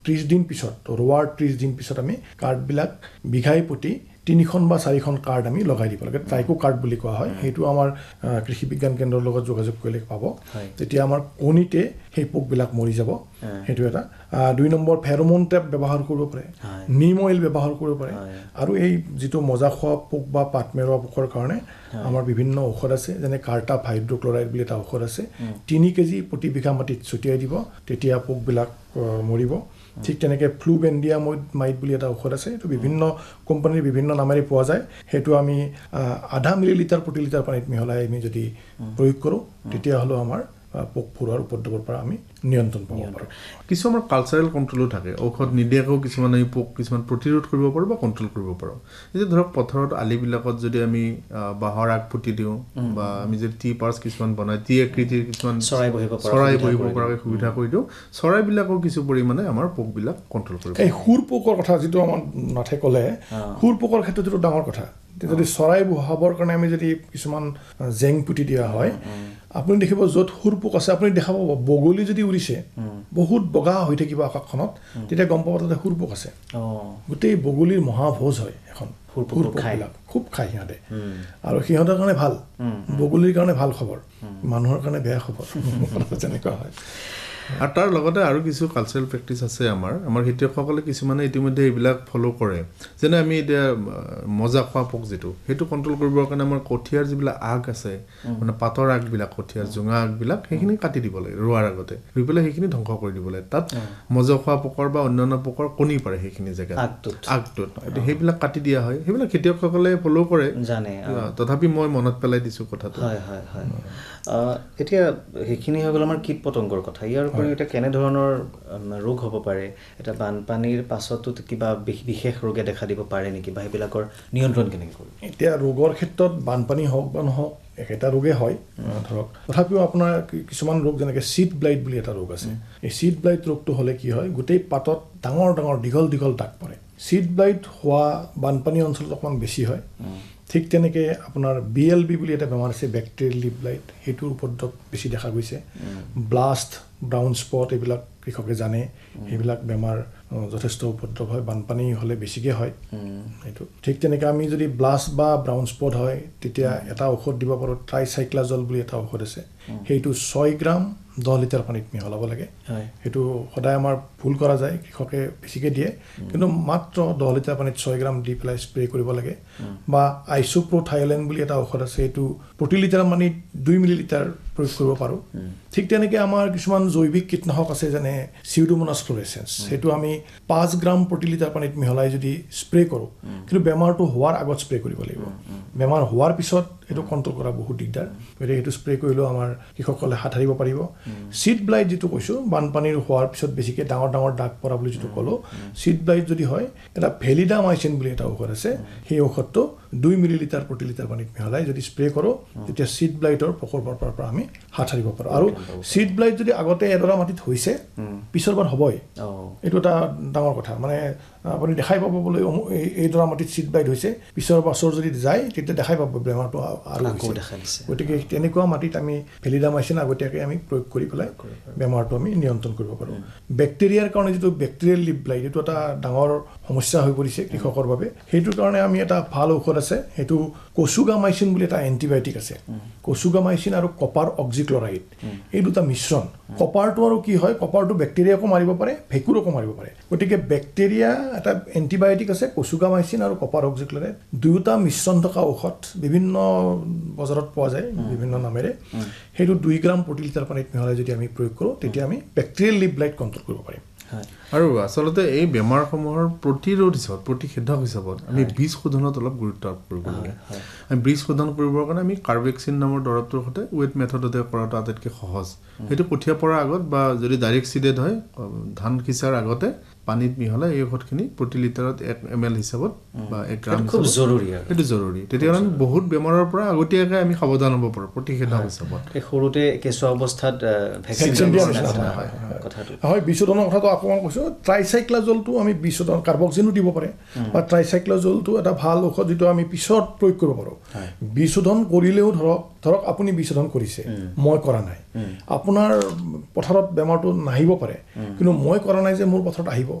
30 দিন পিছত ৰোৱাৰ 30 দিন পিছত আমি কাৰ্ডবিলাক বিঘাই প্ৰতি 3খন বা 4খন কাৰ্ড আমি লগাই দিব লাগে ট্ৰাইকো কাৰ্ড বুলি কোৱা হয় সেইটো আমাৰ কৃষি বিজ্ঞান কেন্দ্ৰৰ লগত যোগাযোগ কৰিলে পাব তেতিয়া আমাৰ কণীতে সেই পোকবিলাক মৰি যাব সেইটো এটা 2 নম্বৰ ফেৰোমন ট্ৰেপ ব্যৱহাৰ কৰিব পাৰে নিম অইল ব্যৱহাৰ কৰিব পাৰে আৰু এই যেটো মজা খোৱা পোক বা পাত মেৰুৱা পোকৰ কাৰণে আমাৰ বিভিন্ন ঔষধ আছে যেনে কাৰ্টা হাইড্ৰক্লৰাইড বুলি এটা ঔষধ আছে 3 কেজি প্ৰতি বিঘা মাটিত ছটিয়াই দিব তেতিয়া পোকবিলাক মৰিব ঠিক তেনেকৈ ফ্লুবেণ্ডিয়ামাইড বুলি এটা ঔষধ আছে এইটো বিভিন্ন কোম্পানীৰ বিভিন্ন নামেৰে পোৱা যায় সেইটো আমি 0.5 মিলিলিটাৰ প্ৰতি লিটাৰ পানীত মিহলাই আমি যদি প্ৰয়োগ কৰোঁ তেতিয়া হলো আমাৰ পোক ফুৰাৰ উপদ্ৰৱৰ পৰা আমি নিয়ন্ত্ৰণ পাব পাৰোঁ কিছু আমাৰ কালচাৰেল কন্ট্ৰলো থাকে ঔষধ নিদিয়াকৈ কিছুমান এই পোক কিছুমান প্ৰতিৰোধ কৰিব পাৰোঁ বা কন্ট্ৰল কৰিব পাৰোঁ এই ধৰক পথাৰত আলিবিলাকত যদি আমি বাঁহৰ আগ পুতি দিওঁ বা আমি যদি টি পাৰ্চ কিছুমান বনাই টি আকৃতিৰ কিছুমান চৰাই বহিব পৰাকৈ সুবিধা কৰি দিওঁ চৰাইবিলাকো কিছু পৰিমাণে আমাৰ পোকবিলাক কন্ট্ৰল কৰিব এই সুৰ পোকৰ কথা যেটো আমাৰ নাথে ক'লে সুৰ পোকৰ ক্ষেত্ৰত যেটো ডাঙৰ কথা যদি চৰাই বহাবৰ কাৰণে আমি যদি কিছুমান জেং পুতি দিয়া হয় আপুনি দেখিব য'ত সুৰ পোক আছে আপুনি দেখা পাব বগলী যদি উৰিছে বহুত বগা হৈ থাকিব আকাশখনত তেতিয়া গম পাব তাতে সুৰ পোক আছে গোটেই বগলীৰ মহাভোজ হয় এখন সুৰ পোকবিলাক খুব খায় সিহঁতে আৰু সিহঁতৰ কাৰণে ভাল বগলীৰ কাৰণে ভাল খবৰ মানুহৰ কাৰণে বেয়া খবৰ তেনেকুৱা হয় আৰু তাৰ লগতে আৰু কিছু কালচাৰেল প্ৰেক্টিছ আছে আমাৰ খেতিয়কসকলে কিছুমানে ইতিমধ্যে এইবিলাক ফলো কৰে যেনে আমি এতিয়া মজা খোৱা পোক যেটো সেইটো কন্ট্ৰল কৰিবৰ কাৰণে আমাৰ কঠিয়াৰ যিবিলাক আগ আছে মানে পাতৰ আগবিলাক কঠিয়াৰ জোঙা আগবিলাক সেইখিনি কাটি দিব লাগে ৰোৱাৰ আগতে ৰুই পেলাই সেইখিনি ধ্বংস কৰি দিব লাগে তাত মজা খোৱা পোকৰ বা অন্যান্য পোকৰ কণী পাৰে সেইখিনি জেগাত আগটোত সেইবিলাক কাটি দিয়া হয় সেইবিলাক খেতিয়কসকলে ফলো কৰে জানে তথাপি মই মনত পেলাই দিছো কথাটো হয় এতিয়া সেইখিনি হৈ গ'ল আমাৰ কীট পতংগৰ কথা ইয়াৰ উপৰি এটা কেনে ধৰণৰ ৰোগ হ'ব পাৰে এটা বানপানীৰ পাছতো কিবা বিশেষ ৰোগে দেখা দিব পাৰে নেকি বা সেইবিলাকৰ নিয়ন্ত্ৰণ কেনেকৈ কৰিব এতিয়া ৰোগৰ ক্ষেত্ৰত বানপানী হওক বা নহওক একেটা ৰোগে হয় ধৰক তথাপিও আপোনাৰ কিছুমান ৰোগ যেনেকৈ সিড ব্লাইট বুলি এটা ৰোগ আছে এই সিড ব্লাইট ৰোগটো হ'লে কি হয় গোটেই পাতত ডাঙৰ ডাঙৰ দীঘল দীঘল দাগ পৰে সিড ব্লাইট হোৱা বানপানী অঞ্চলত অকমান বেছি হয় ঠিক তেনেকৈ আপোনাৰ BLB বুলি এটা বেমাৰ আছে বেক্টেৰিয়েল লিভ ব্লাইট সেইটোৰ উপদ্ৰৱ বেছি দেখা গৈছে ব্লাষ্ট ব্ৰাউন স্পট এইবিলাক কৃষকে জানে সেইবিলাক বেমাৰ যথেষ্ট উপদ্ৰৱ হয় বানপানী হ'লে বেছিকৈ হয় এইটো ঠিক তেনেকৈ আমি যদি ব্লাষ্ট বা ব্ৰাউন স্পট হয় তেতিয়া এটা ঔষধ দিব পাৰোঁ ট্ৰাইচাইক্লাজল বুলি এটা ঔষধ আছে সেইটো 6 গ্ৰাম 10 লিটাৰ পানীত মিহলাব লাগে সেইটো সদায় আমাৰ ভুল কৰা যায় কৃষকে বেছিকৈ দিয়ে কিন্তু মাত্ৰ 10 লিটাৰ পানীত 6 গ্ৰাম দি পেলাই স্প্ৰে কৰিব লাগে বা আইচোপ্ৰথাইলেন বুলি এটা ঔষধ আছে এইটো প্ৰতি লিটাৰ পানীত 2 মিলিলিটাৰ প্ৰয়োগ কৰিব পাৰোঁ ঠিক তেনেকৈ আমাৰ কিছুমান জৈৱিক কীটনাশক আছে যেনে সিউডোমোনাছ ফ্লোৰেসেন্স সেইটো আমি 5 গ্ৰাম প্ৰতি লিটাৰ পানীত মিহলাই যদি স্প্ৰে কৰোঁ কিন্তু বেমাৰটো হোৱাৰ আগত স্প্ৰে কৰিব লাগিব বেমাৰ হোৱাৰ পিছত এইটো কন্ট্ৰল কৰা বহুত দিগদাৰ গতিকে এইটো স্প্ৰে কৰিলেও আমাৰ কৃষকসকলে হাত সাৰিব পাৰিব সিড ব্লাইট যেটো কৈছোঁ বানপানীৰ হোৱাৰ পিছত বেছিকৈ ডাঙৰ ডাঙৰ দাগ পৰা বুলি যেটো ক'লোঁ সিড ব্লাইট যদি হয় এটা ভেলিডামাইচিন বুলি এটা ঔষধ আছে সেই ঔষধটো 2 মিলিলিটাৰ প্ৰতি লিটাৰ পানীত মিহলাই যদি স্প্ৰে কৰোঁ তেতিয়া সিড ব্লাইটৰ প্ৰকোপৰ পৰা আমি হাত সাৰিব পাৰোঁ আৰু সিড ব্লাইট যদি আগতে এডৰা মাটিত হৈছে পিছৰবাৰ হ'বই এইটো এটা ডাঙৰ কথা মানে আপুনি দেখাই পাব বোলে এইডৰা মাটিত সিড ব্লাইট হৈছে পিছৰ বছৰ যদি যায় তেতিয়া দেখাই পাব বেমাৰটো আৰু গতিকে তেনেকুৱা মাটিত আমি ভেলিডামাইচিন আগতীয়াকৈ আমি প্ৰয়োগ কৰি পেলাই বেমাৰটো আমি নিয়ন্ত্ৰণ কৰিব পাৰোঁ বেক্টেৰিয়াৰ কাৰণে যিটো বেক্টেৰিয়েল লিভ ব্লাইট এইটো এটা ডাঙৰ সমস্যা হৈ পৰিছে কৃষকৰ বাবে সেইটোৰ কাৰণে আমি এটা ভাল ঔষধ আছে সেইটো কচুগামাইচিন বুলি এটা এণ্টিবায়'টিক আছে কচুগামাইচিন আৰু কপাৰ অক্সিক্লৰাইড এই দুটা মিশ্ৰণ কপাৰটো আৰু কি হয় কপাৰটো বেক্টেৰিয়াকো মাৰিব পাৰে ভেঁকুৰকো মাৰিব পাৰে গতিকে বেক্টেৰিয়া এটা এণ্টিবায়'টিক আছে কচুগামাইচিন আৰু কপাৰ অক্সিক্লৰাইড দুয়োটা মিশ্ৰণ থকা ঔষধ বিভিন্ন বজাৰত পোৱা যায় বিভিন্ন নামেৰে সেইটো 2 গ্ৰাম প্ৰতি লিটাৰ পানীত মিহলাই যদি আমি প্ৰয়োগ কৰোঁ তেতিয়া আমি বেক্টেৰিয়েল লিভ ব্লাইট কণ্ট্ৰল কৰিব পাৰিম আৰু আচলতে এই বেমাৰসমূহৰ প্ৰতিৰোধ হিচাপত প্ৰতিষেধক হিচাপত আমি বীজ শোধনত অলপ গুৰুত্ব আৰোপ কৰিব লাগে আমি বীজ শোধন কৰিবৰ কাৰণে আমি কাৰ্বেক্সিন নামৰ দৰৱটোৰ সৈতে ৱেট মেথডতে কৰাটো আটাইতকৈ সহজ সেইটো কঠীয়া পৰাৰ আগত বা যদি ডাইৰেক্ট চিডেড হয় ধান সিঁচাৰ আগতে পানীত মিহলাই এই ঔষধখিনি প্ৰতি লিটাৰত 1 ml হিচাপত বা 1 গ্ৰাম খুব জৰুৰী সেইটো জৰুৰী তেতিয়া আমি বহুত বেমাৰৰ পৰা আগতীয়াকৈ আমি সাৱধান হ'ব পাৰোঁ প্ৰতিষেধক হিচাপত সৰুতে কেঁচুৱা অৱস্থাত ভেকচিন দিয়া কথাটো হয় বিশোধনৰ কথাটো আপোনাক কৈছোঁ ট্ৰাইচাইক্লাজলটো আমি বিশোধন কাৰ্বক্সিনো দিব পাৰে বা ট্ৰাইচাইক্লাজলটো এটা ভাল ঔষধ যিটো আমি পিছত প্ৰয়োগ কৰিব পাৰোঁ বিশোধন কৰিলেও ধৰক আপুনি বিশোধন কৰিছে মই কৰা নাই আপোনাৰ পথাৰত বেমাৰটো নাহিব পাৰে কিন্তু মই কৰা নাই যে মোৰ পথাৰত আহিব